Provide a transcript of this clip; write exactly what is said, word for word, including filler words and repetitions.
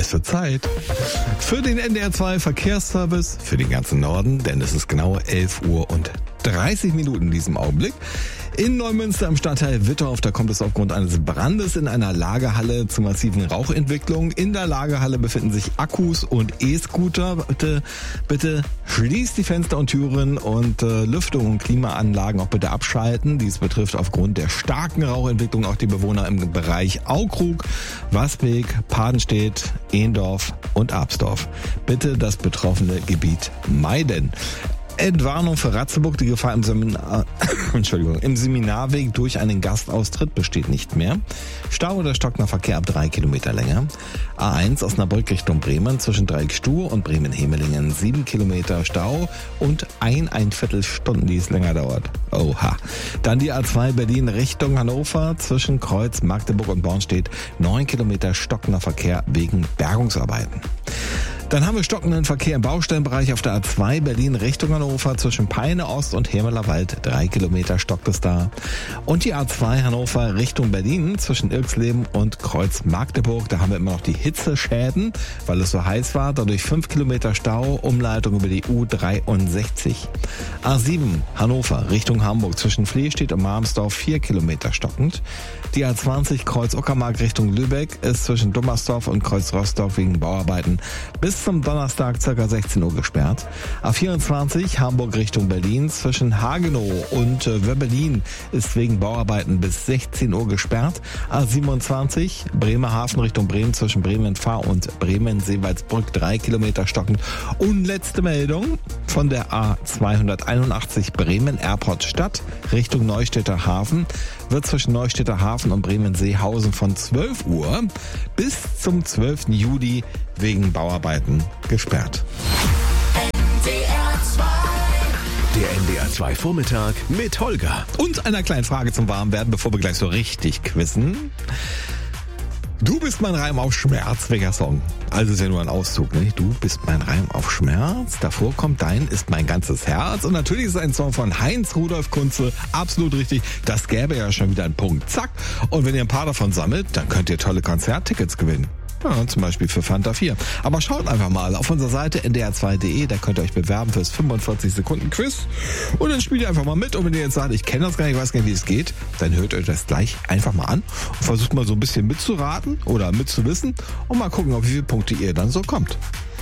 Es wird Zeit für den N D R zwei Verkehrsservice für den ganzen Norden, denn es ist genau elf Uhr und dreißig Minuten in diesem Augenblick. In Neumünster im Stadtteil Wittorf, da kommt es aufgrund eines Brandes in einer Lagerhalle zu massiven Rauchentwicklungen. In der Lagerhalle befinden sich Akkus und E-Scooter. Bitte, bitte schließt die Fenster und Türen und äh, Lüftung und Klimaanlagen auch bitte abschalten. Dies betrifft aufgrund der starken Rauchentwicklung auch die Bewohner im Bereich Aukrug, Wasbeek, Padenstedt, Ehendorf und Absdorf. Bitte das betroffene Gebiet meiden. Entwarnung für Ratzeburg, die Gefahr im Seminar, Entschuldigung, im Seminarweg durch einen Gastaustritt besteht nicht mehr. Stau oder stockender Verkehr ab drei Kilometer länger. A eins Osnabrück Richtung Bremen zwischen Dreieckstuhl und Bremen-Hemelingen sieben Kilometer Stau und ein ein Viertelstunden, die es länger dauert. Oha. Dann die A zwei Berlin Richtung Hannover zwischen Kreuz, Magdeburg und Bornstedt neun Kilometer stockender Verkehr wegen Bergungsarbeiten. Dann haben wir stockenden Verkehr im Baustellenbereich auf der A zwei Berlin Richtung Hannover zwischen Peine Ost und Hämelerwald. Drei Kilometer stockt es da. Und die A zwei Hannover Richtung Berlin zwischen Ilksleben und Kreuz Magdeburg. Da haben wir immer noch die Hitzeschäden, weil es so heiß war. Dadurch fünf Kilometer Stau, Umleitung über die U dreiundsechzig. A sieben Hannover Richtung Hamburg zwischen Flehstedt und Marmsdorf vier Kilometer stockend. Die A zwanzig Kreuz Uckermark Richtung Lübeck ist zwischen Dummersdorf und Kreuz Rostock wegen Bauarbeiten bis zum Donnerstag ca. sechzehn Uhr gesperrt. A vierundzwanzig Hamburg Richtung Berlin zwischen Hagenow und äh, Wöbbelin ist wegen Bauarbeiten bis sechzehn Uhr gesperrt. A siebenundzwanzig Bremerhaven Richtung Bremen zwischen Bremen-Fahr und Bremen-Seewaldsbrück drei Kilometer stockend. Und letzte Meldung von der A zweihunderteinundachtzig Bremen-Airport Stadt Richtung Neustädter Hafen wird zwischen Neustädter Hafen und Bremen-Seehausen von zwölf Uhr bis zum zwölften Juli wegen Bauarbeiten gesperrt. N D R zwei. Der N D R zwei Vormittag mit Holger. Und einer kleinen Frage zum Warmwerden, bevor wir gleich so richtig quizzen. Du bist mein Reim auf Schmerz, welcher Song? Also ist ja nur ein Auszug, nicht? Du bist mein Reim auf Schmerz. Davor kommt Dein ist mein ganzes Herz. Und natürlich ist es ein Song von Heinz Rudolf Kunze. Absolut richtig. Das gäbe ja schon wieder einen Punkt. Zack. Und wenn ihr ein paar davon sammelt, dann könnt ihr tolle Konzerttickets gewinnen. Ja, zum Beispiel für Fanta vier. Aber schaut einfach mal auf unserer Seite n d r zwei punkt d e, da könnt ihr euch bewerben fürs fünfundvierzig Sekunden Quiz. Und dann spielt ihr einfach mal mit. Und wenn ihr jetzt sagt, ich kenne das gar nicht, ich weiß gar nicht, wie es geht, dann hört euch das gleich einfach mal an und versucht mal so ein bisschen mitzuraten oder mitzuwissen und mal gucken, auf wie viele Punkte ihr dann so kommt.